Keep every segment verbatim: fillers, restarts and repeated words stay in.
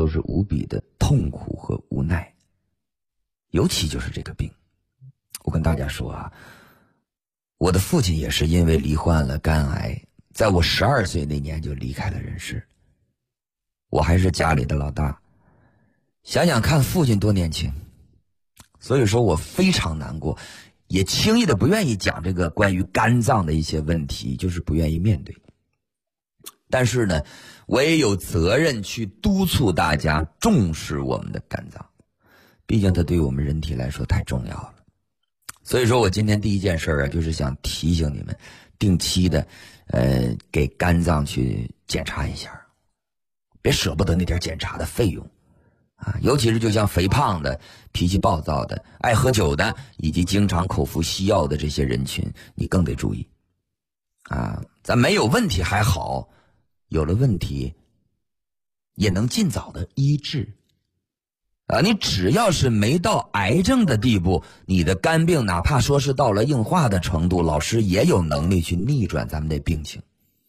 都是无比的痛苦和无奈。尤其就是这个病，我跟大家说啊，我的父亲也是因为罹患了肝癌，在我十二岁那年就离开了人世。我还是家里的老大，想想看父亲多年轻，所以说我非常难过，也轻易的不愿意讲这个关于肝脏的一些问题，就是不愿意面对。但是呢，我也有责任去督促大家重视我们的肝脏，毕竟它对我们人体来说太重要了。所以说我今天第一件事啊，就是想提醒你们，定期的呃给肝脏去检查一下，别舍不得那点检查的费用啊，尤其是就像肥胖的、脾气暴躁的、爱喝酒的，以及经常口服西药的这些人群，你更得注意啊。咱没有问题还好，有了问题也能尽早的医治啊。你只要是没到癌症的地步，你的肝病哪怕说是到了硬化的程度，老师也有能力去逆转咱们的病情。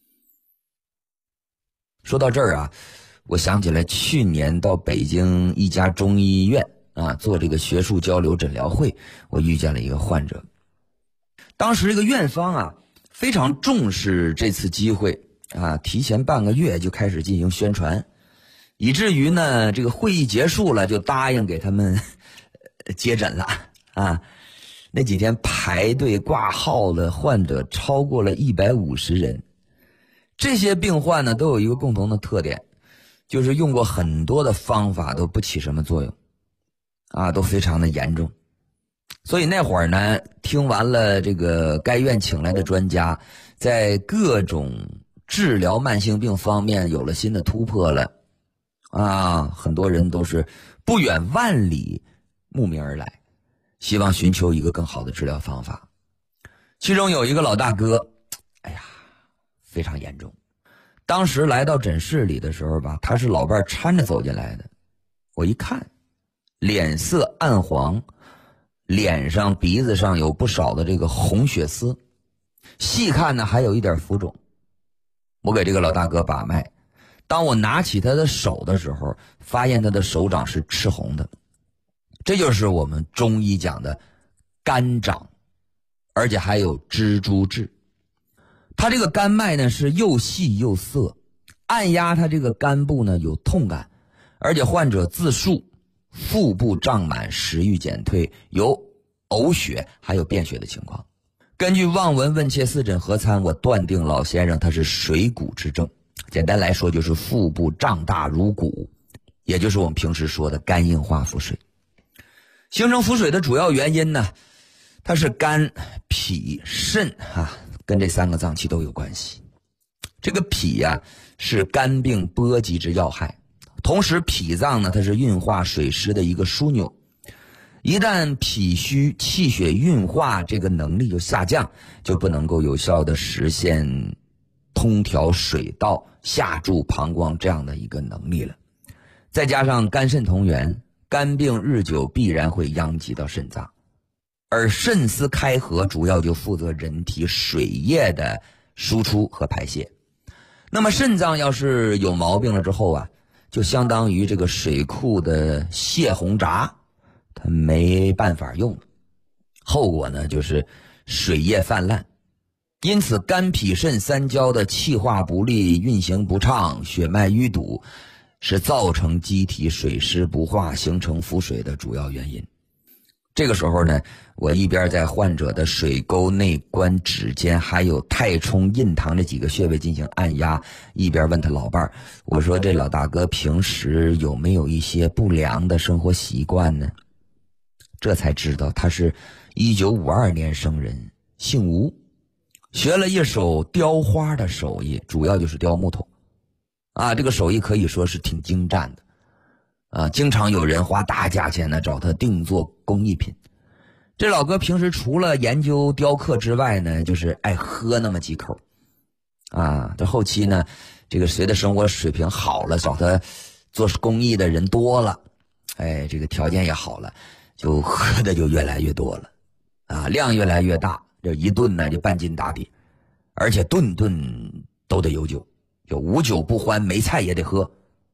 说到这儿啊，我想起来去年到北京一家中医院啊做这个学术交流诊疗会，我遇见了一个患者。当时这个院方啊非常重视这次机会啊，提前半个月就开始进行宣传，以至于呢这个会议结束了就答应给他们接诊了啊。那几天排队挂号的患者超过了一百五十人。这些病患呢都有一个共同的特点，就是用过很多的方法都不起什么作用啊，都非常的严重。所以那会儿呢，听完了这个该院请来的专家在各种治疗慢性病方面有了新的突破了啊，很多人都是不远万里慕名而来，希望寻求一个更好的治疗方法。其中有一个老大哥，哎呀非常严重。当时来到诊室里的时候吧，他是老伴搀着走进来的。我一看，脸色暗黄，脸上鼻子上有不少的这个红血丝，细看呢还有一点浮肿。我给这个老大哥把脉，当我拿起他的手的时候，发现他的手掌是赤红的，这就是我们中医讲的肝掌，而且还有蜘蛛痣。他这个肝脉呢是又细又涩，按压他这个肝部呢有痛感，而且患者自述腹部胀满，食欲减退，有呕血还有便血的情况。根据望闻问切四诊合参，我断定老先生他是水谷之症，简单来说就是腹部胀大如谷，也就是我们平时说的肝硬化腹水。形成腹水的主要原因呢，它是肝、脾、肾啊，跟这三个脏器都有关系。这个脾呀、啊、是肝病波及之要害，同时脾脏呢它是运化水湿的一个枢纽。一旦脾虚，气血运化这个能力就下降，就不能够有效的实现通调水道、下注膀胱这样的一个能力了。再加上肝肾同源，肝病日久必然会殃及到肾脏，而肾丝开合主要就负责人体水液的输出和排泄。那么肾脏要是有毛病了之后啊，就相当于这个水库的泄洪闸，它没办法用，后果呢就是水液泛滥。因此肝脾肾三焦的气化不利、运行不畅、血脉淤堵，是造成机体水湿不化形成腹水的主要原因。这个时候呢，我一边在患者的水沟、内关、指尖还有太冲、印堂这几个穴位进行按压，一边问他老伴儿，我说这老大哥平时有没有一些不良的生活习惯呢？这才知道他是一九五二年生人，姓吴，学了一手雕花的手艺，主要就是雕木头啊，这个手艺可以说是挺精湛的啊，经常有人花大价钱呢找他定做工艺品。这老哥平时除了研究雕刻之外呢，就是爱喝那么几口啊。这后期呢，这个随着生活水平好了，找他做工艺的人多了，哎，这个条件也好了，就喝的就越来越多了啊，量越来越大，这一顿呢就半斤打底，而且顿顿都得有酒，就无酒不欢，没菜也得喝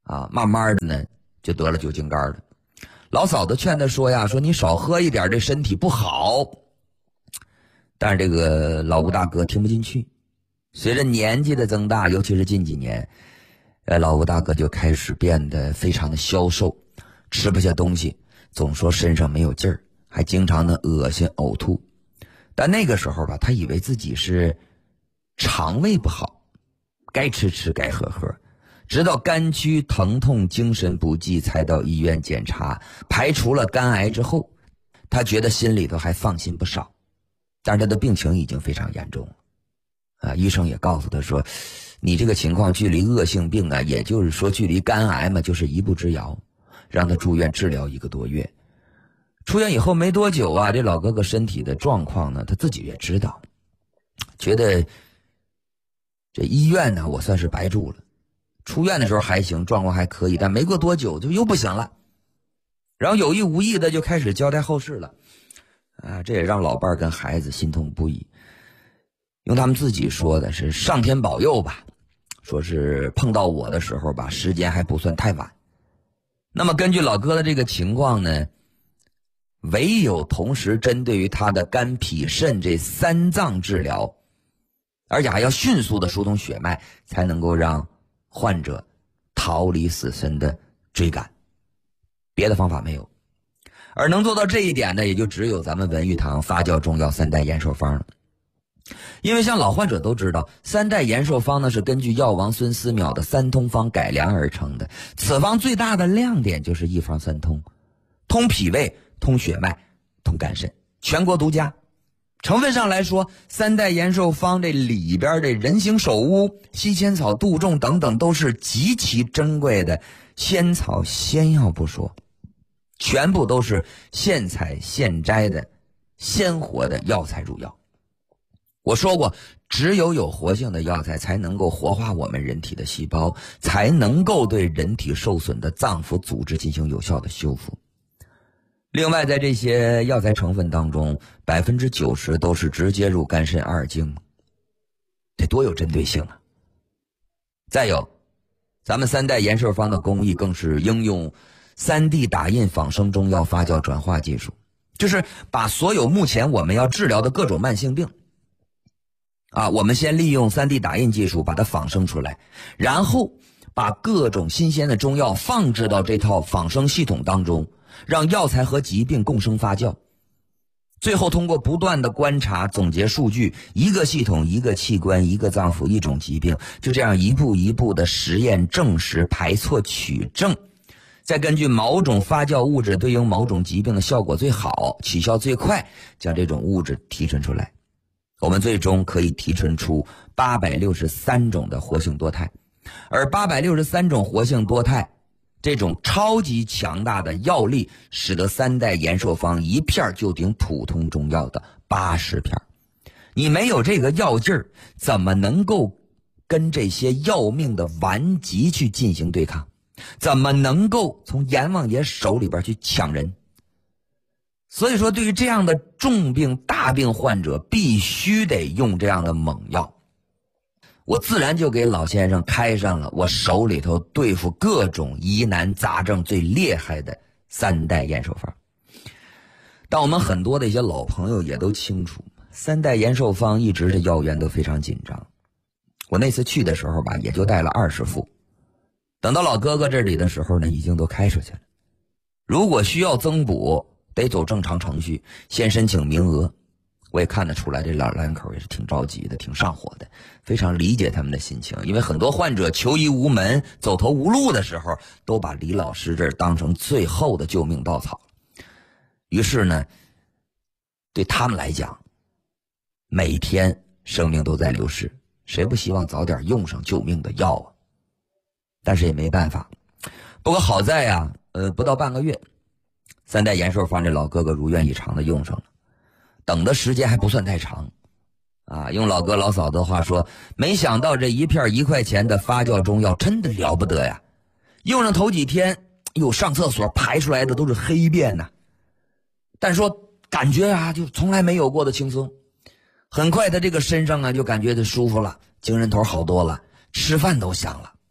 啊，慢慢的呢就得了酒精肝了。老嫂子劝他说呀，说你少喝一点，这身体不好。但是这个老吴大哥听不进去。随着年纪的增大，尤其是近几年，呃，老吴大哥就开始变得非常的消瘦，吃不下东西，总说身上没有劲儿，还经常的恶心呕吐。但那个时候吧，他以为自己是肠胃不好，该吃吃该喝喝，直到肝区疼痛精神不济才到医院检查，排除了肝癌之后，他觉得心里头还放心不少。但是他的病情已经非常严重了啊，医生也告诉他说，你这个情况距离恶性病啊，也就是说距离肝癌嘛，就是一步之遥，让他住院治疗一个多月。出院以后没多久啊，这老哥哥身体的状况呢，他自己也知道，觉得这医院呢我算是白住了。出院的时候还行，状况还可以，但没过多久就又不行了，然后有意无意的就开始交代后事了啊，这也让老伴儿跟孩子心痛不已。用他们自己说的是上天保佑吧，说是碰到我的时候吧，时间还不算太晚。那么根据老哥的这个情况呢，唯有同时针对于他的肝脾肾这三脏治疗，而且还要迅速的疏通血脉，才能够让患者逃离死神的追赶，别的方法没有。而能做到这一点呢，也就只有咱们文玉堂发酵中药三代延寿方了。因为像老患者都知道，三代延寿方呢是根据药王孙思邈的三通方改良而成的。此方最大的亮点就是一方三通，通脾胃、通血脉、通肝肾，全国独家。成分上来说，三代延寿方这里边的人形首乌、西千草、杜仲等等都是极其珍贵的仙草仙药不说，全部都是现采现摘的鲜活的药材入药。我说过，只有有活性的药材才能够活化我们人体的细胞，才能够对人体受损的脏腑组织进行有效的修复。另外，在这些药材成分当中，百分之九十都是直接入肝肾二经，这多有针对性啊！再有，咱们三代延寿方的工艺更是应用三 D 打印仿生中药发酵转化技术，就是把所有目前我们要治疗的各种慢性病啊，我们先利用 三 D 打印技术把它仿生出来，然后把各种新鲜的中药放置到这套仿生系统当中，让药材和疾病共生发酵，最后通过不断的观察总结数据，一个系统一个器官一个脏腑一种疾病，就这样一步一步的实验证实排错取证，再根据某种发酵物质对应某种疾病的效果最好起效最快，将这种物质提纯出来，我们最终可以提纯出八百六十三种的活性多肽。而八百六十三种活性多肽这种超级强大的药力，使得三代延寿方一片就顶普通中药的八十片。你没有这个药劲儿，怎么能够跟这些要命的顽疾去进行对抗？怎么能够从阎王爷手里边去抢人？所以说，对于这样的重病大病患者，必须得用这样的猛药。我自然就给老先生开上了我手里头对付各种疑难杂症最厉害的三代延寿方。但我们很多的一些老朋友也都清楚，三代延寿方一直是药源都非常紧张。我那次去的时候吧，也就带了二十副，等到老哥哥这里的时候呢，已经都开出去了。如果需要增补，得走正常程序，先申请名额。我也看得出来，这老两口也是挺着急的，挺上火的，非常理解他们的心情。因为很多患者求医无门、走投无路的时候，都把李老师这儿当成最后的救命稻草。于是呢，对他们来讲，每天生命都在流逝，谁不希望早点用上救命的药啊？但是也没办法。不过好在呀、啊，呃，不到半个月，三代延寿方这老哥哥如愿以偿的用上了。等的时间还不算太长啊，用老哥老嫂子的话说，没想到这一片一块钱的发酵中药真的了不得呀，用上头几天哟，上厕所排出来的都是黑便呐、啊、但说感觉啊就从来没有过的轻松。很快他这个身上啊就感觉就舒服了，精神头好多了，吃饭都香了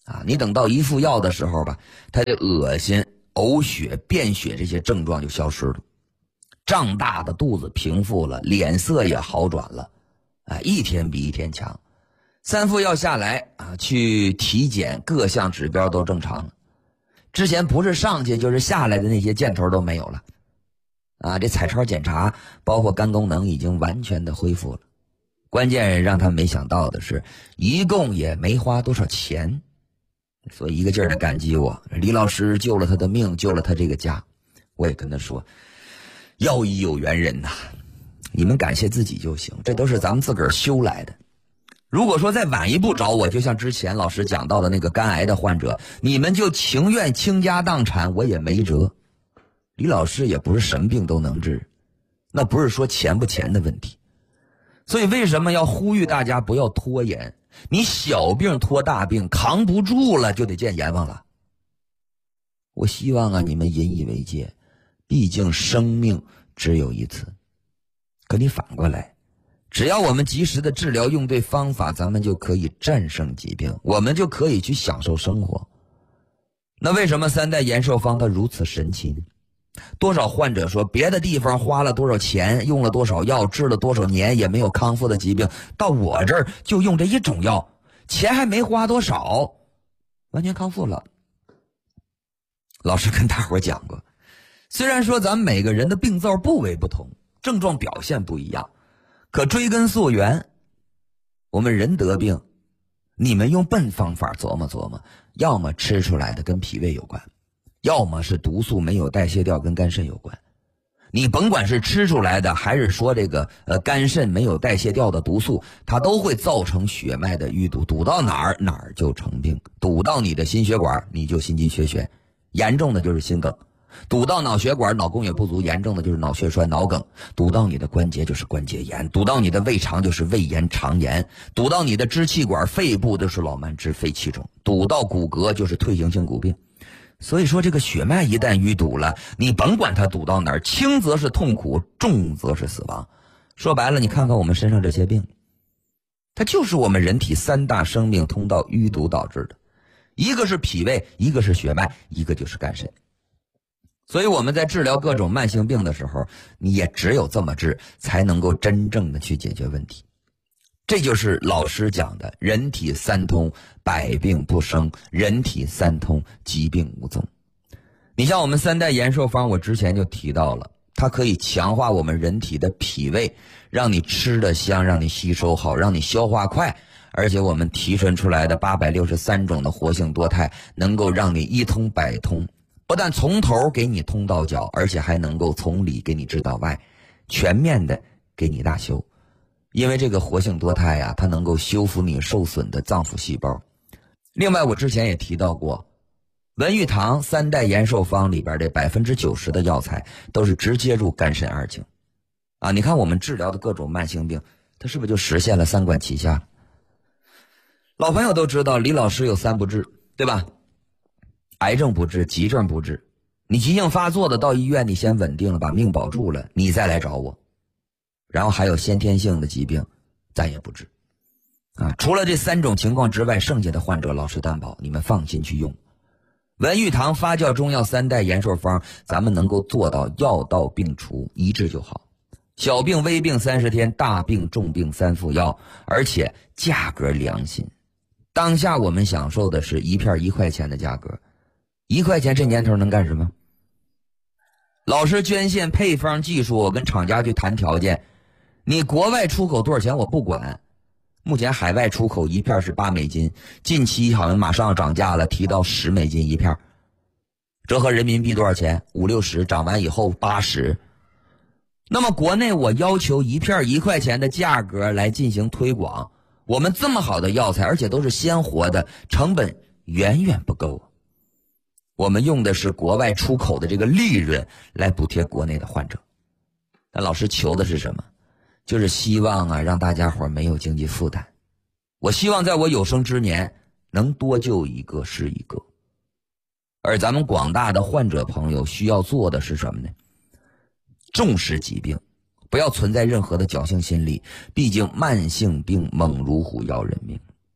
啊，你等到一副药的时候吧，他的恶心、呕血、便血这些症状就消失了，胀大的肚子平复了，脸色也好转了，啊，一天比一天强。三副药下来啊，去体检，各项指标都正常了。之前不是上去就是下来的那些箭头都没有了，啊，这彩超检查包括肝功能已经完全的恢复了。关键让他没想到的是，一共也没花多少钱。所以一个劲儿的感激我，李老师救了他的命，救了他这个家。我也跟他说，药医有缘人呐，你们感谢自己就行，这都是咱们自个儿修来的。如果说再晚一步找我，就像之前老师讲到的那个肝癌的患者，你们就情愿倾家荡产，我也没辙。李老师也不是什么病都能治，那不是说钱不钱的问题。所以为什么要呼吁大家不要拖延？你小病拖大病，扛不住了就得见阎王了。我希望啊，你们引以为戒，毕竟生命只有一次。可你反过来，只要我们及时的治疗，用对方法，咱们就可以战胜疾病，我们就可以去享受生活。那为什么三代延寿方它如此神奇呢？多少患者说别的地方花了多少钱，用了多少药，治了多少年也没有康复的疾病，到我这儿就用这一种药，钱还没花多少，完全康复了。老师跟大伙讲过，虽然说咱们每个人的病灶部位不同，症状表现不一样，可追根溯源，我们人得病，你们用笨方法琢磨琢磨，要么吃出来的跟脾胃有关，要么是毒素没有代谢掉跟肝肾有关。你甭管是吃出来的，还是说这个呃肝肾没有代谢掉的毒素，它都会造成血脉的淤堵，堵到哪儿哪儿就成病，堵到你的心血管你就心肌缺血，严重的就是心梗，堵到脑血管脑供血不足，严重的就是脑血栓脑梗，堵到你的关节就是关节炎，堵到你的胃肠就是胃炎肠炎，堵到你的支气管肺部就是老慢支肺气肿，堵到骨骼就是退行性骨病。所以说这个血脉一旦淤堵了，你甭管它堵到哪儿，轻则是痛苦，重则是死亡。说白了，你看看我们身上这些病，它就是我们人体三大生命通道淤堵导致的，一个是脾胃，一个是血脉，一个就是肝肾。所以我们在治疗各种慢性病的时候，你也只有这么治，才能够真正的去解决问题。这就是老师讲的人体三通，百病不生，人体三通，疾病无踪。你像我们三代延寿方，我之前就提到了，它可以强化我们人体的脾胃，让你吃得香，让你吸收好，让你消化快。而且我们提纯出来的八百六十三种的活性多肽，能够让你一通百通，不但从头给你通到脚，而且还能够从里给你治到外，全面的给你大修。因为这个活性多肽呀、啊，它能够修复你受损的脏腑细胞。另外我之前也提到过，文玉堂三代延寿方里边的百分之九十的药材都是直接入肝肾二经啊。你看我们治疗的各种慢性病，它是不是就实现了三管齐下？老朋友都知道李老师有三不治，对吧？癌症不治，急症不治。你急性发作的到医院，你先稳定了，把命保住了，你再来找我。然后还有先天性的疾病，咱也不治啊。除了这三种情况之外，剩下的患者老师担保你们放心去用。文玉堂发酵中药三代延寿方，咱们能够做到药到病除，一治就好。小病微病三十天，大病重病三副药，而且价格良心。当下我们享受的是一片一块钱的价格，一块钱这年头能干什么？老师捐献配方技术，我跟厂家去谈条件。你国外出口多少钱我不管，目前海外出口一片是八美金，近期好像马上要涨价了，提到十美金一片，折合人民币多少钱？五六十，涨完以后八十。那么国内我要求一片一块钱的价格来进行推广，我们这么好的药材，而且都是鲜活的，成本远远不够。我们用的是国外出口的这个利润来补贴国内的患者。那老师求的是什么？就是希望啊，让大家伙没有经济负担。我希望在我有生之年能多救一个是一个。而咱们广大的患者朋友需要做的是什么呢？重视疾病，不要存在任何的侥幸心理，毕竟慢性病猛如虎要人命。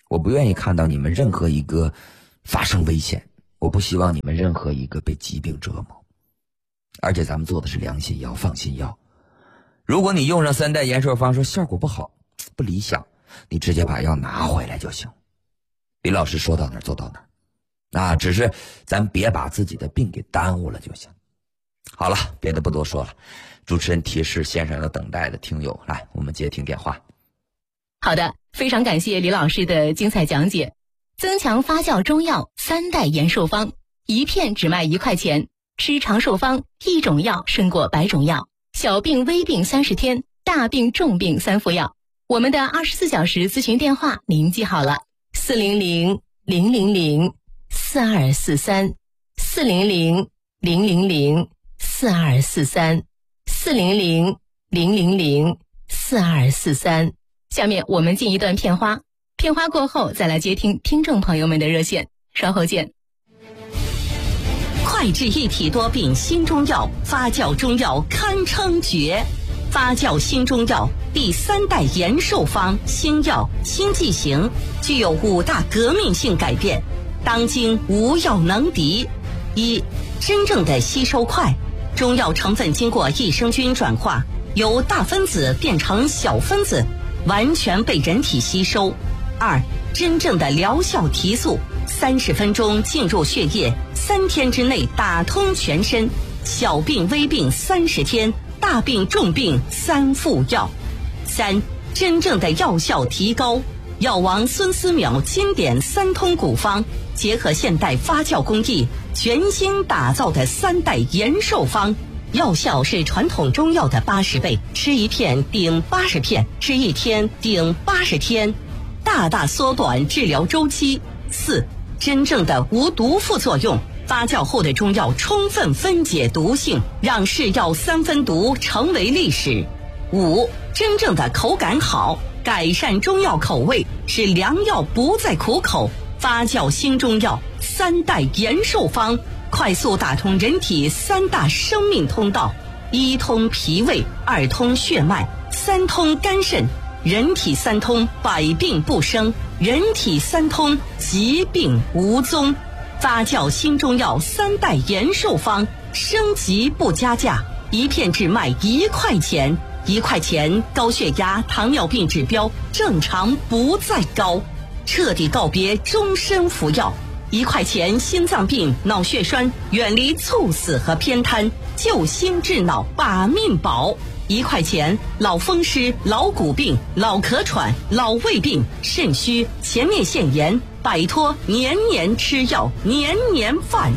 我不愿意看到你们任何一个发生危险，我不希望你们任何一个被疾病折磨。而且咱们做的是良心药、放心药。如果你用上三代延寿方说效果不好、不理想，你直接把药拿回来就行。李老师说到哪儿做到哪儿，啊，只是咱别把自己的病给耽误了就行。好了，别的不多说了。主持人提示线上有等待的听友，来，我们接听电话。 好的，非常感谢李老师的精彩讲解。增强发酵中药三代延寿方，一片只卖一块钱，吃长寿方，一种药胜过百种药。小病微病三十天，大病重病三副药。我们的二十四小时咨询电话您记好了：四零零零零零四二四三，四零零零零零四二四三，四零零零零零四二四三。下面我们进一段片花，片花过后再来接听听众朋友们的热线，稍后见。 快治一体多病新中药，发酵中药堪称绝。发酵新中药第三代延寿方新药新剂型，具有五大革命性改变，当今无药能敌。一、真正的吸收快，中药成分经过益生菌转化，由大分子变成小分子，完全被人体吸收。二、真正的疗效提速，三十分钟进入血液，三天之内打通全身，小病微病三十天，大病重病三副药。三、真正的药效提高，药王孙思邈经典三通古方，结合现代发酵工艺，全新打造的三代延寿方，药效是传统中药的八十倍，吃一片顶八十片，吃一天顶八十天，大大缩短治疗周期。四、真正的无毒副作用，发酵后的中药充分分解毒性，让是药三分毒成为历史。五、真正的口感好，改善中药口味，使良药不再苦口。发酵新中药三代延寿方，快速打通人体三大生命通道：一通脾胃，二通血脉，三通肝肾。人体三通，百病不生；人体三通，疾病无踪。发酵新中药三代延寿方，升级不加价，一片只卖一块钱。一块钱，高血压、糖尿病指标正常不再高，彻底告别终身服药。一块钱，心脏病、脑血栓远离猝死和偏瘫，救心治脑把命保。一块钱，老风湿、老骨病、老咳喘、老胃病、肾虚、前列腺炎，摆脱年年吃药、年年犯。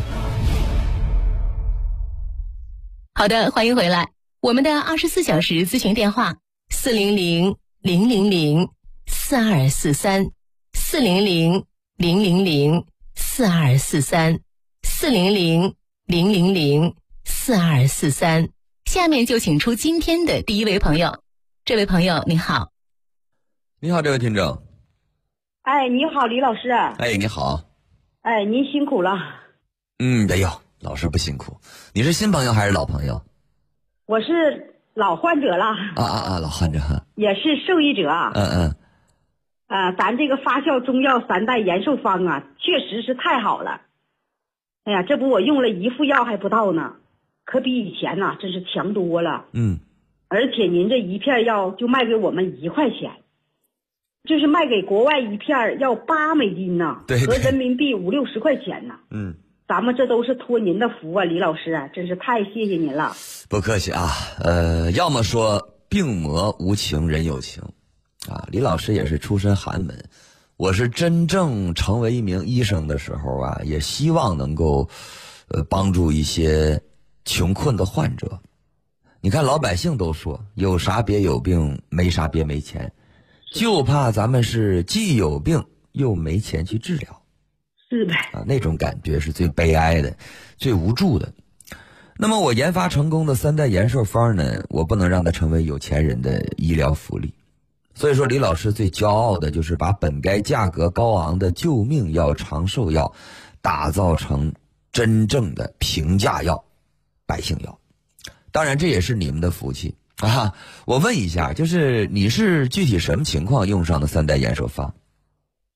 好的，欢迎回来。我们的二十四小时咨询电话：四零零零零零四二四三，四零零零零零四二四三，四零零零零零四二四三。下面就请出今天的第一位朋友。这位朋友你好。 你好，这位听众。 哎，你好，李老师。 哎，你好。 哎，您辛苦了。 嗯，哎呦，老师不辛苦。你是新朋友还是老朋友？ 我是老患者了。 啊啊啊，老患者。 也是受益者。 嗯嗯。 啊，咱这个发酵中药三代延寿方啊，确实是太好了。哎呀，这不我用了一副药还不到呢，可比以前呐、啊、真是强多了。 嗯。 而且您这一片药就卖给我们一块钱，就是卖给国外一片要八美金呐、啊， 对对， 合人民币五六十块钱呐、啊。 嗯。 咱们这都是托您的福啊，李老师啊，真是太谢谢您了。 不客气啊，呃，要么说病魔无情人有情，啊，李老师也是出身寒门，我是真正成为一名医生的时候啊，也希望能够，呃，帮助一些穷困的患者。你看老百姓都说有啥别有病，没啥别没钱，就怕咱们是既有病又没钱去治疗。 是呗啊，那种感觉是最悲哀的，最无助的。那么我研发成功的三代延寿方呢，我不能让它成为有钱人的医疗福利。所以说李老师最骄傲的就是把本该价格高昂的救命药、长寿药打造成真正的平价药、百姓药。当然这也是你们的福气啊。我问一下，就是你是具体什么情况用上的三代延寿方？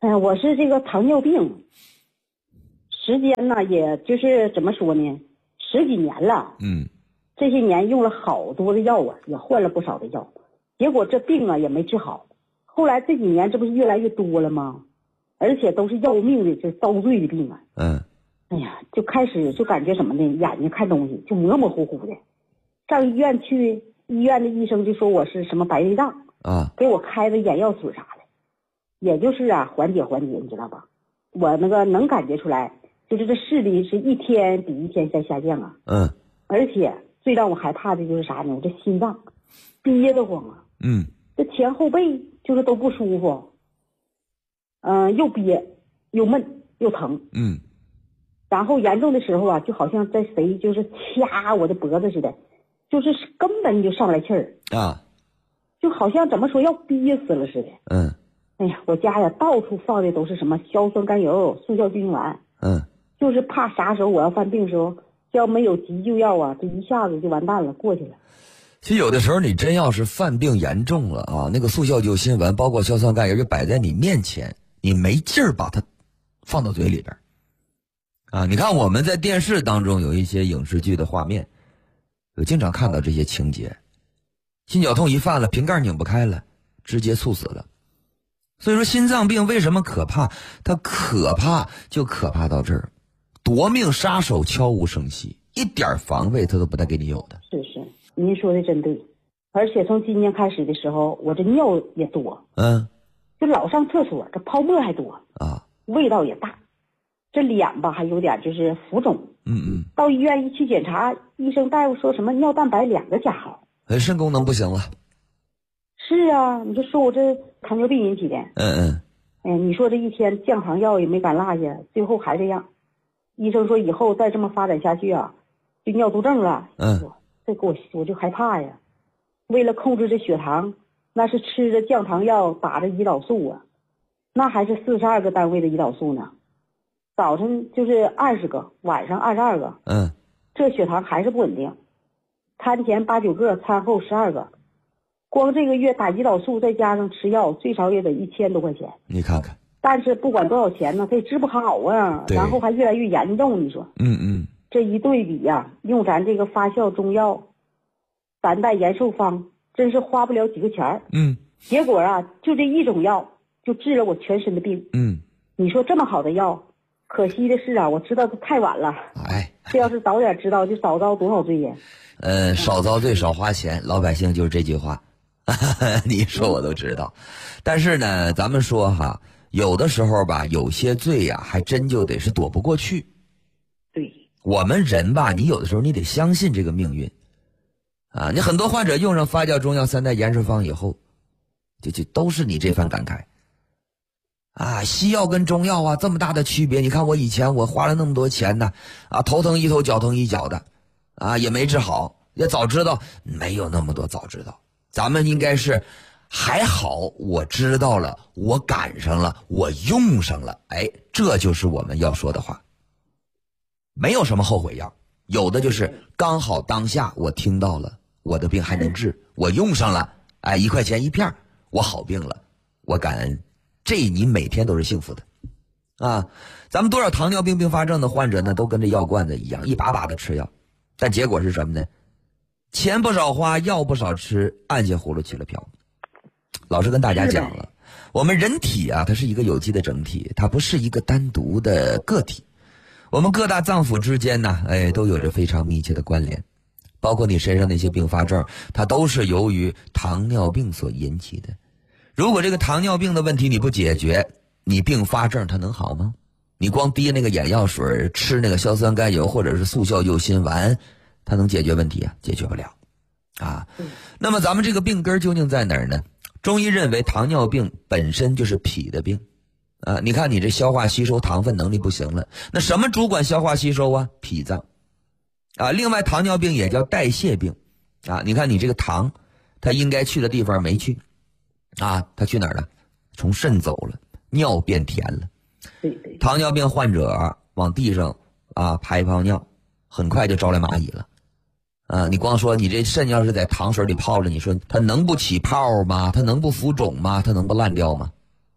哎呀，我是这个糖尿病，时间呢，也就是怎么说呢，十几年了。 嗯， 这些年用了好多的药啊，也换了不少的药，结果这病啊也没治好。后来这几年这不是越来越多了吗？而且都是要命的，这遭罪的病啊。 嗯。 哎呀，就开始就感觉什么呢？眼睛看东西就模模糊糊的。上医院去，医院的医生就说我是什么白内障啊， 给我开的眼药水啥的，也就是啊缓解缓解，你知道吧？我那个能感觉出来，就是这视力是一天比一天在下降啊。 嗯。 而且最让我害怕的就是啥呢？我这心脏憋得慌啊。 嗯。 这前后背就是都不舒服，嗯、呃，又憋又闷又疼。 嗯。 然后严重的时候啊，就好像在谁就是掐我的脖子似的，就是根本就上不来气儿啊， 就好像怎么说要憋死了似的。 嗯。 哎呀，我家呀到处放的都是什么硝酸甘油、速效救心丸。 嗯。就是怕啥时候我要犯病的时候，要没有急救药啊，这一下子就完蛋了，过去了。 其实有的时候你真要是犯病严重了啊，那个速效救心丸包括硝酸甘油就摆在你面前，你没劲儿把它放到嘴里边。啊，你看我们在电视当中有一些影视剧的画面，有经常看到这些情节，心绞痛一犯了，瓶盖拧不开了，直接猝死了。所以说心脏病为什么可怕？它可怕就可怕到这儿，夺命杀手悄无声息，一点防卫它都不带给你有的。 是是，您说的真对。而且从今年开始的时候，我这尿也多， 嗯， 就老上厕所，这泡沫还多啊， 味道也大。这脸吧还有点就是浮肿。 嗯嗯。 到医院一去检查，医生大夫说什么尿蛋白两个加号， 哎，肾功能不行了。 是啊，你就说我这糖尿病引起的。 嗯嗯。 哎，你说这一天降糖药也没敢落下，最后还这样。医生说以后再这么发展下去啊，就尿毒症了。 嗯。 这给我我就害怕呀。为了控制这血糖，那是吃着降糖药，打着胰岛素啊，那还是四十二个单位的胰岛素呢。早晨就是二十个，晚上二十二个。 嗯。 这血糖还是不稳定，餐前八九个，餐后十二个。光这个月打胰岛素再加上吃药，最少也得一千多块钱。 你看看。 但是不管多少钱呢，它也治不好啊，然后还越来越严重。你说， 嗯嗯， 这一对比呀、啊，用咱这个发酵中药三代延寿方，真是花不了几个钱儿。 嗯， 结果啊，就这一种药就治了我全身的病。 嗯， 你说这么好的药，可惜的是啊，我知道的太晚了。 哎， 这要是早点知道，就少遭多少罪呀。 呃，少遭罪少花钱，老百姓就是这句话。你说我都知道，但是呢，咱们说哈，有的时候吧，有些罪呀、啊，还真就得是躲不过去。 对， 我们人吧，你有的时候你得相信这个命运啊。你很多患者用上发酵中药三代延寿方以后，就就都是你这番感慨啊。西药跟中药啊这么大的区别，你看我以前我花了那么多钱呢，啊，头疼一头脚疼一脚的，啊，也没治好。也早知道没有那么多，早知道。咱们应该是还好我知道了，我赶上了，我用上了，哎，这就是我们要说的话。没有什么后悔药，有的就是刚好当下我听到了，我的病还能治，我用上了，哎，一块钱一片，我好病了，我感恩。这你每天都是幸福的啊。咱们多少糖尿病并发症的患者呢，都跟这药罐子一样，一把把的吃药，但结果是什么呢？钱不少花，药不少吃，按下葫芦起了瓢。老师跟大家讲了，我们人体啊，它是一个有机的整体，它不是一个单独的个体。我们各大脏腑之间呢，哎，都有着非常密切的关联。包括你身上那些并发症，它都是由于糖尿病所引起的。如果这个糖尿病的问题你不解决，你并发症它能好吗？你光滴那个眼药水，吃那个硝酸甘油或者是速效救心丸，它能解决问题啊？解决不了啊。那么咱们这个病根究竟在哪儿呢？中医认为糖尿病本身就是脾的病啊。你看你这消化吸收糖分能力不行了，那什么主管消化吸收啊？脾脏啊。另外糖尿病也叫代谢病啊。你看你这个糖它应该去的地方没去啊，它去哪儿了？从肾走了，尿变甜了。 对对， 糖尿病患者往地上啊排一泡尿，很快就招来蚂蚁了啊！你光说你这肾要是在糖水里泡着，你说它能不起泡吗？它能不浮肿吗？它能不烂掉吗？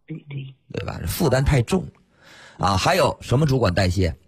对对， 对吧？负担太重啊。还有什么主管代谢？